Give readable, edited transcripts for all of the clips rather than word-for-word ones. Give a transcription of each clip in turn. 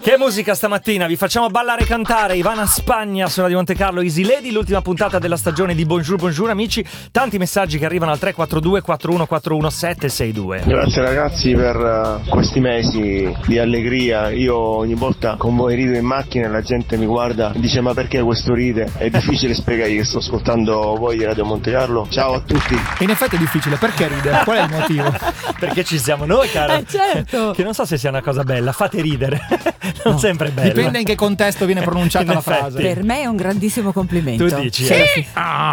Che musica stamattina, vi facciamo ballare e cantare. Ivana Spagna sulla di Monte Carlo, Easy Lady, l'ultima puntata della stagione di Bonjour amici. Tanti messaggi che arrivano al 342 4141 762. Grazie ragazzi per questi mesi di allegria. Io ogni volta con voi rido in macchina e la gente mi guarda e dice: ma perché questo ride? È difficile spiegare che sto ascoltando voi di Radio Monte Carlo. Ciao a tutti. In effetti è difficile, perché ride? Qual è il motivo? Perché ci siamo noi, caro. Certo. Che non so se sia una cosa bella, fate ridere. Non sempre bella. Dipende in che contesto viene pronunciata la frase. Per me è un grandissimo complimento. Tu dici? Sì.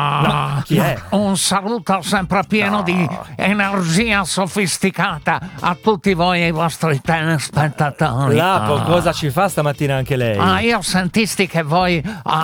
No, chi è? Un saluto sempre pieno di energia sofisticata a tutti voi e i vostri telespettatori. Lapo, cosa ci fa stamattina anche lei? Io sentisti che voi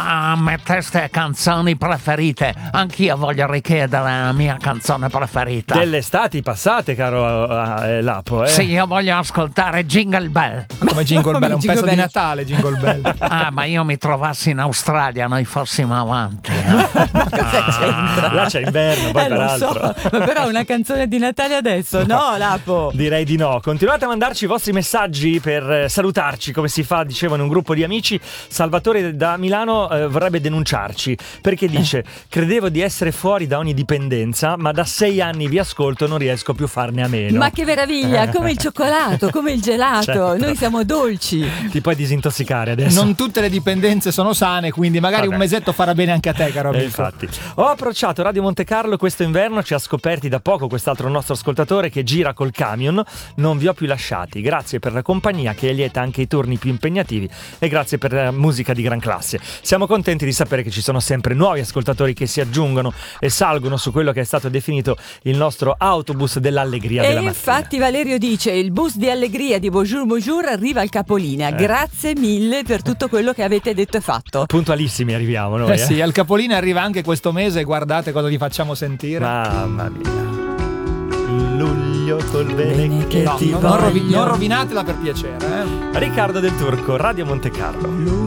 metteste canzoni preferite. Anch'io voglio richiedere la mia canzone preferita. Delle estati passate, caro Lapo, Sì, io voglio ascoltare Jingle Bell. Come Jingle Bell, è un Jingle pezzo Bell. di Natale, Jingle Bell. Ma io mi trovassi in Australia, noi fossimo avanti. Cosa c'entra? Là c'è inverno, poi Lo peraltro. so, ma però una canzone di Natale adesso, no, Lapo? Direi di no. Continuate a mandarci i vostri messaggi per salutarci, come si fa, dicevo, in un gruppo di amici. Salvatore da Milano vorrebbe denunciarci perché dice: credevo di essere fuori da ogni dipendenza, ma da 6 anni vi ascolto e non riesco più a farne a meno. Ma che meraviglia, come il cioccolato, come il gelato, Certo. noi siamo dolci. Ti puoi disintossicare adesso. Non tutte le dipendenze sono sane, quindi magari Vabbè. un mesetto farà bene anche a te, caro amico. Infatti, ho approcciato Radio Monte Carlo questo inverno, ci ha scoperti da poco quest'altro nostro ascoltatore che gira col camion. Non vi ho più lasciati, grazie per la compagnia che lieta anche i turni più impegnativi e grazie per la musica di gran classe. Siamo contenti di sapere che ci sono sempre nuovi ascoltatori che si aggiungono e salgono su quello che è stato definito il nostro autobus dell'allegria E della mattina. infatti Valerio dice: il bus di allegria di Bonjour arriva al capolinea, grazie mille per tutto quello che avete detto e fatto. Puntualissimi arriviamo noi. Sì, al capolinea arriva anche questo mese, guardate cosa gli facciamo sentire. Mamma mia. Luglio col bene che No, ti non voglio. rovinatela per piacere, Riccardo del Turco, Radio Monte Carlo.